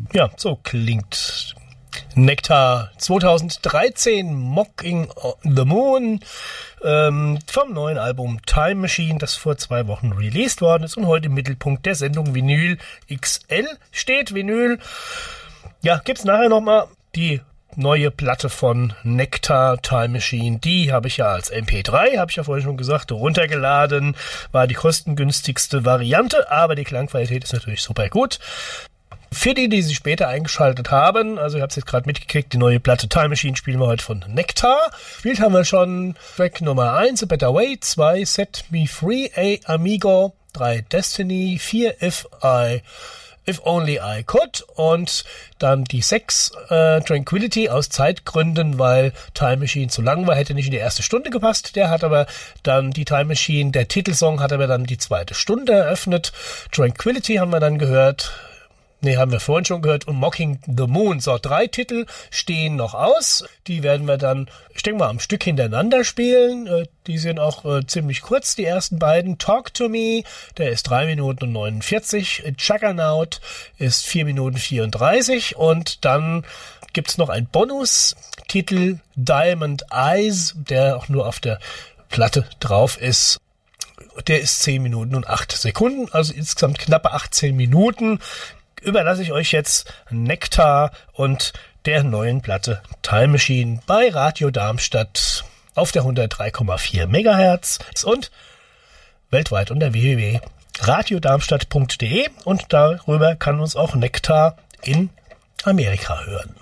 Ja, so klingt Nektar 2013, Mocking the Moon, vom neuen Album Time Machine, das vor 2 Wochen released worden ist und heute im Mittelpunkt der Sendung Vinyl XL steht. Vinyl, ja, gibt's nachher nochmal die neue Platte von Nektar, Time Machine. Die habe ich ja als MP3, habe ich ja vorhin schon gesagt, runtergeladen. War die kostengünstigste Variante, aber die Klangqualität ist natürlich super gut. Für die sich später eingeschaltet haben, also ihr habt es jetzt gerade mitgekriegt, die neue Platte Time Machine spielen wir heute von Nektar. Spielt haben wir schon Track Nummer 1, A Better Way, 2, Set Me Free, A Amigo, 3, Destiny, 4, If Only I Could und dann die 6, Tranquility aus Zeitgründen, weil Time Machine zu lang war, hätte nicht in die erste Stunde gepasst. Der hat aber dann die Time Machine, der Titelsong hat aber dann die 2. Stunde eröffnet. Tranquility haben wir dann gehört. Haben wir vorhin schon gehört. Und Mocking the Moon. So, 3 Titel stehen noch aus. Die werden wir dann, ich denke mal, am Stück hintereinander spielen. Die sind auch ziemlich kurz, die ersten beiden. Talk to Me, der ist 3 Minuten und 49. Juggernaut ist 4 Minuten 34. Und dann gibt's noch einen Bonus-Titel, Diamond Eyes, der auch nur auf der Platte drauf ist. Der ist 10 Minuten und 8 Sekunden, also insgesamt knappe 18 Minuten. Überlasse ich euch jetzt Nektar und der neuen Platte Time Machine bei Radio Darmstadt auf der 103,4 MHz und weltweit unter www.radiodarmstadt.de und darüber kann uns auch Nektar in Amerika hören.